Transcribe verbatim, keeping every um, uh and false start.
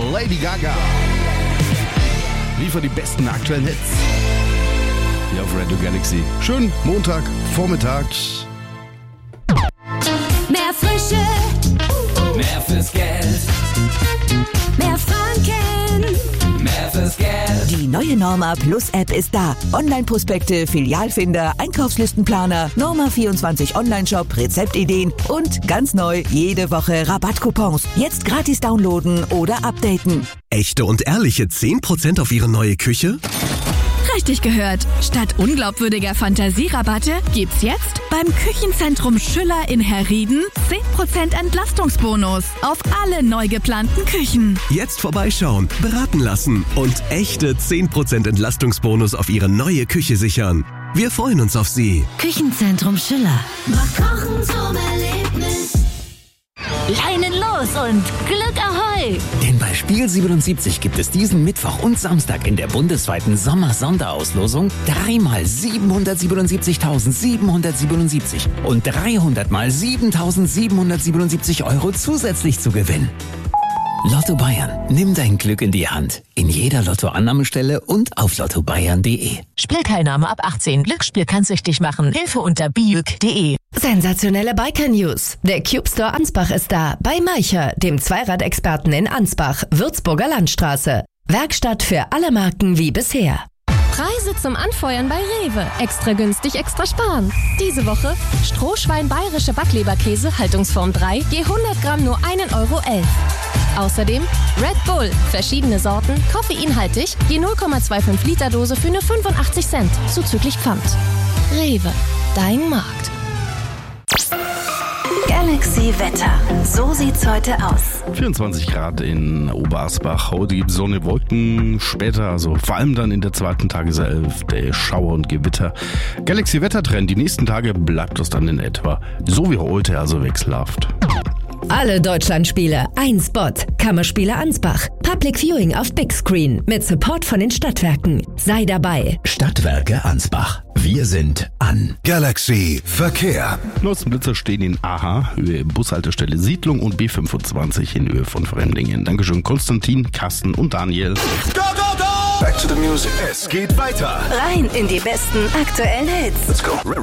Lady Gaga. Liefert die besten aktuellen Hits. Hier auf Radio Galaxy. Schönen Montag, Vormittag. Mehr Frische, Mehr fürs Geld, mehr Franken. mehr fürs Geld. Die neue Norma Plus App ist da. Online-Prospekte, Filialfinder, Einkaufslistenplaner, Norma vierundzwanzig Online-Shop, Rezeptideen und ganz neu jede Woche Rabattcoupons. Jetzt gratis downloaden oder updaten. Echte und ehrliche zehn Prozent auf Ihre neue Küche? Richtig gehört. Statt unglaubwürdiger Fantasierabatte gibt's jetzt beim Küchenzentrum Schüller in Herrieden zehn Prozent Entlastungsbonus auf alle neu geplanten Küchen. Jetzt vorbeischauen, beraten lassen und echte zehn Prozent Entlastungsbonus auf Ihre neue Küche sichern. Wir freuen uns auf Sie. Küchenzentrum Schüller. Mach Kochen zum Erlebnis. Leinen los und Glück Ahoi! Denn bei Spiel siebenundsiebzig gibt es diesen Mittwoch und Samstag in der bundesweiten Sommer-Sonderauslosung dreimal siebenhundertsiebenundsiebzigtausendsiebenhundertsiebenundsiebzig und dreihundert mal siebentausendsiebenhundertsiebenundsiebzig Euro zusätzlich zu gewinnen. Lotto Bayern. Nimm dein Glück in die Hand. In jeder Lottoannahmestelle und auf lotto bayern punkt de. Spielteilnahme ab achtzehn. Glücksspiel kann süchtig machen. Hilfe unter biük punkt de. Sensationelle Biker-News. Der Cube Store Ansbach ist da. Bei Maicher, dem Zweiradexperten in Ansbach, Würzburger Landstraße. Werkstatt für alle Marken wie bisher. Preise zum Anfeuern bei Rewe. Extra günstig, extra sparen. Diese Woche Strohschwein bayerische Backleberkäse, Haltungsform drei, je hundert Gramm nur ein Euro elf. Außerdem Red Bull, verschiedene Sorten, koffeinhaltig, je null Komma fünfundzwanzig Liter Dose für nur fünfundachtzig Cent, zuzüglich Pfand. Rewe, dein Markt. Galaxy Wetter. So sieht's heute aus. vierundzwanzig Grad in Oberasbach. Heute gibt es Sonne, Wolken. Später, also vor allem dann in der zweiten Tageshälfte, Schauer und Gewitter. Galaxy Wettertrend. Die nächsten Tage bleibt es dann in etwa so wie heute, also wechselhaft. Alle Deutschlandspiele, ein Spot. Kammerspiele Ansbach. Public Viewing auf Big Screen mit Support von den Stadtwerken. Sei dabei. Stadtwerke Ansbach. Wir sind an. Galaxy Verkehr. Blitzer stehen in A H, Höhe Bushaltestelle Siedlung und B fünfundzwanzig in Höhe von Fremdingen. Dankeschön Konstantin, Carsten und Daniel. Go, go, go! Back to the music. Es geht weiter. Rein in die besten aktuellen Hits. Let's go.